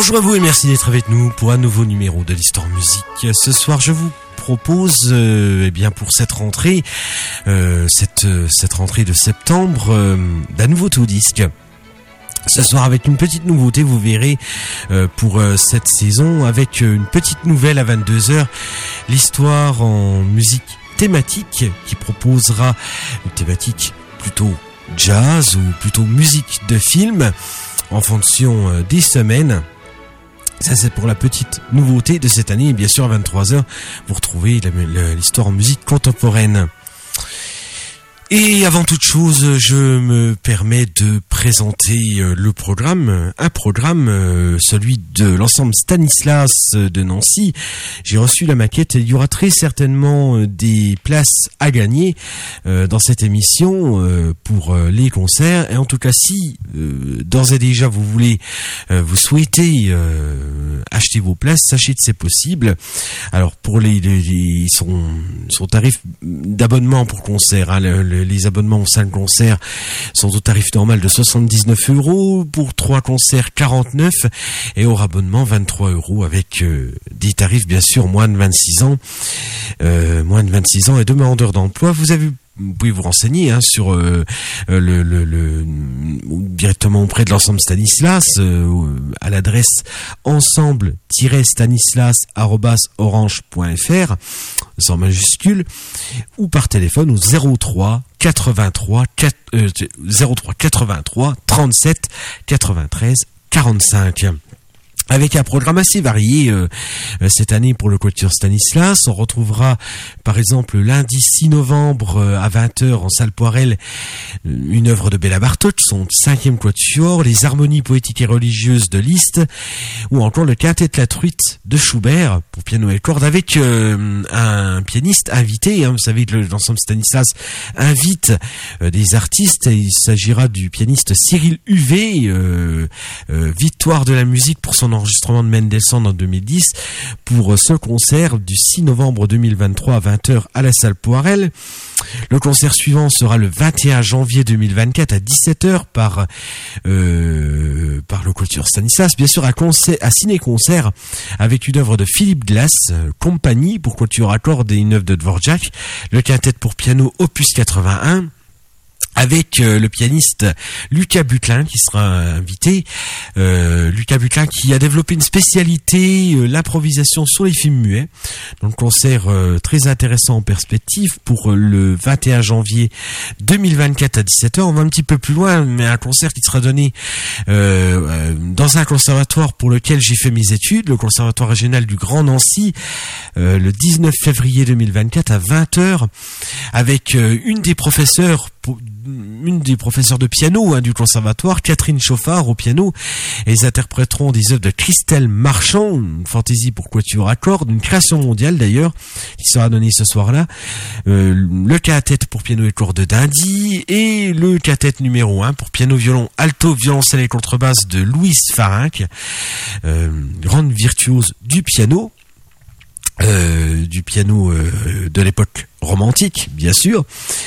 Bonjour à vous et merci d'être avec nous pour un nouveau numéro de l'Histoire Musique. Ce soir, je vous propose, pour cette rentrée, cette rentrée de septembre, d'un nouveau tout disque. Ce soir avec une petite nouveauté, vous verrez, pour cette saison, avec une petite nouvelle à 22h, l'histoire en musique thématique qui proposera une thématique plutôt jazz ou plutôt musique de film en fonction des semaines. Ça, c'est pour la petite nouveauté de cette année. Et bien sûr, à 23h, vous retrouvez l'histoire en musique contemporaine. Et avant toute chose, je me permets de présenter le programme, un programme, celui de l'ensemble Stanislas de Nancy. J'ai reçu la maquette et il y aura très certainement des places à gagner dans cette émission pour les concerts. Et en tout cas, si d'ores et déjà vous souhaitez acheter vos places, sachez que c'est possible. Alors pour son tarif d'abonnement pour concert, hein, les abonnements aux 5 concerts sont au tarif normal de 79 €, pour 3 concerts 49 et hors abonnement 23 € avec des tarifs bien sûr moins de 26 ans et demandeurs d'emploi. Vous pouvez vous renseigner sur directement auprès de l'ensemble Stanislas à l'adresse ensemble-stanislas@orange.fr sans majuscule, ou par téléphone au 03 83 37 93 45. Avec un programme assez varié cette année pour le Quatuor Stanislas. On retrouvera par exemple lundi 6 novembre à 20h en salle Poirel une œuvre de Béla Bartok, son 5e quatuor, les harmonies poétiques et religieuses de Liszt, ou encore le quintet La Truite de Schubert pour piano et cordes avec un pianiste invité. Vous savez que l'ensemble Stanislas invite des artistes. Il s'agira du pianiste Cyril Huvet, victoire de la musique pour son enregistrement de Mendelssohn en 2010 pour ce concert du 6 novembre 2023 à 20h à la salle Poirel. Le concert suivant sera le 21 janvier 2024 à 17h par le Quatuor Stanislas. Bien sûr, un ciné-concert avec une œuvre de Philippe Glass, Compagnie pour quatuor à cordes et une œuvre de Dvorak, le quintet pour piano opus 81. Avec le pianiste Lucas Bucklin qui sera invité. Lucas Bucklin qui a développé une spécialité, l'improvisation sur les films muets. Donc concert très intéressant en perspective pour le 21 janvier 2024 à 17h. On va un petit peu plus loin, mais un concert qui sera donné dans un conservatoire pour lequel j'ai fait mes études, le conservatoire régional du Grand Nancy, le 19 février 2024 à 20h, avec une des professeurs de piano du conservatoire, Catherine Chauffard au piano, et ils interpréteront des œuvres de Christelle Marchand, une fantaisie pour quatuor à cordes, une création mondiale d'ailleurs, qui sera donnée ce soir-là, le quintet pour piano et cordes d'Indy, et le quintet numéro 1 pour piano, violon, alto, violoncelle et contrebasse de Louise Farinck, grande virtuose du piano de l'époque romantique, bien sûr.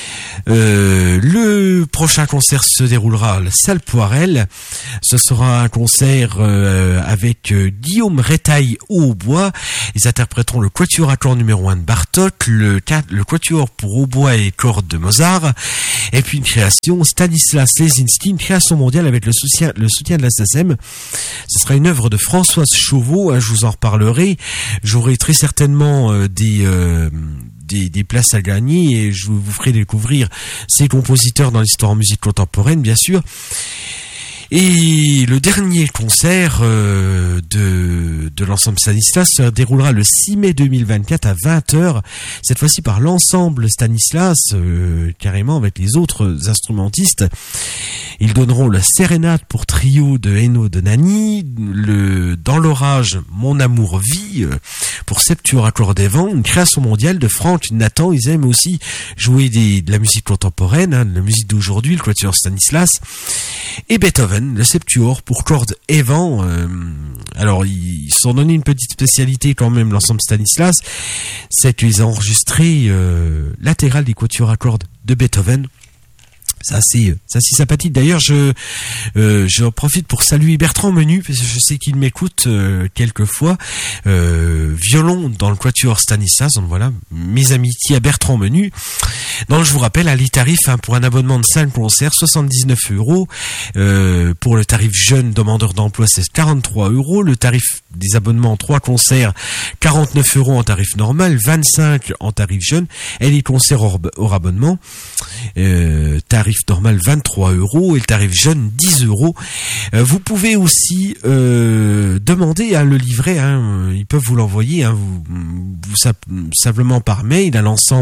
Le prochain concert se déroulera à la salle Poirel. Ce sera un concert avec Guillaume Retaille au hautbois. Ils interpréteront le quatuor à cordes numéro 1 de Bartók, le quatuor pour hautbois et cordes de Mozart, et puis une création Stanislas Lesinski, une création mondiale avec le soutien de la SACEM. Ce sera une œuvre de Françoise Chauveau, je vous en reparlerai. J'aurai très certainement des places à gagner et je vous ferai découvrir ces compositeurs dans l'histoire en musique contemporaine, bien sûr. Et le dernier concert de l'ensemble Stanislas se déroulera le 6 mai 2024 à 20h, cette fois-ci par l'ensemble Stanislas, carrément avec les autres instrumentistes. Ils donneront la sérénade pour trio de Eno de Nani, Dans l'orage, Mon amour vit, pour septuor à cordes et vents, une création mondiale de Franck Nathan. Ils aiment aussi jouer de la musique contemporaine, de la musique d'aujourd'hui, le quatuor Stanislas, et Beethoven, le septuor pour cordes et vents. Alors ils se sont donné une petite spécialité quand même, l'ensemble Stanislas, c'est qu'ils ont enregistré l'intégrale des quatuors à cordes de Beethoven. C'est assez sympathique. D'ailleurs, je profite pour saluer Bertrand Menu, parce que je sais qu'il m'écoute quelquefois. Violon dans le quatuor Stanislas. Donc voilà, mes amitiés à Bertrand Menu. Donc je vous rappelle, les tarifs pour un abonnement de 5 concerts, 79 €. Pour le tarif jeune demandeur d'emploi, c'est 43 €. Le tarif des abonnements 3 concerts, 49 € en tarif normal, 25 en tarif jeune. Et les concerts hors abonnement, tarif normal 23 € et le tarif jeune 10 €. Vous pouvez aussi demander le livret, ils peuvent vous l'envoyer, simplement par mail à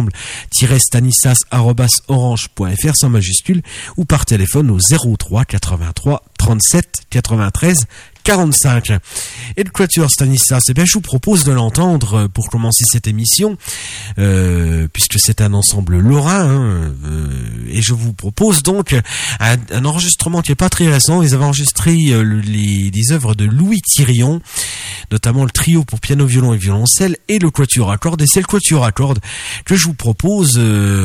l'ensemble-stanislas@orange.fr sans majuscule, ou par téléphone au 03 83 37 93 45. Et le quatuor Stanislas, je vous propose de l'entendre pour commencer cette émission, puisque c'est un ensemble lorrain, et je vous propose donc un enregistrement qui est pas très récent. Ils avaient enregistré des œuvres de Louis Thirion, notamment le trio pour piano, violon et violoncelle, et le quatuor à cordes. Et c'est le quatuor à cordes que je vous propose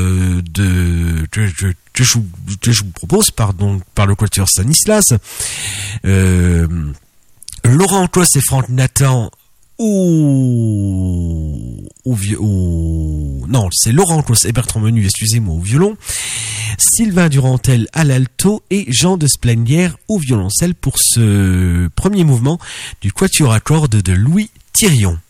par le quatuor Stanislas. Laurent Clos et Franck Nathan c'est Laurent Clos et Bertrand Menu, excusez-moi, au violon, Sylvain Durantel à l'alto et Jean de Splendière au violoncelle pour ce premier mouvement du quatuor à cordes de Louis Thirion.